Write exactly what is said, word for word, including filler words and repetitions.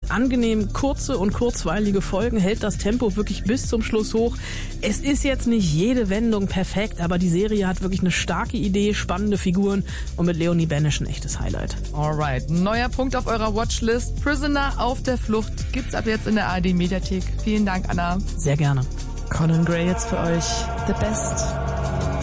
angenehm kurze und kurzweilige Folgen, hält das Tempo wirklich bis zum Schluss hoch. Es ist jetzt nicht jede Wendung perfekt, aber die Serie hat wirklich eine starke Idee, spannende Figuren und mit Leonie Benesch ein echtes Highlight. Alright, neuer Punkt auf eurer Watchlist. Prisoner auf der Flucht gibt's ab jetzt in der A R D Mediathek. Vielen Dank, Anna. Sehr gerne. Conan Gray jetzt für euch. The Best.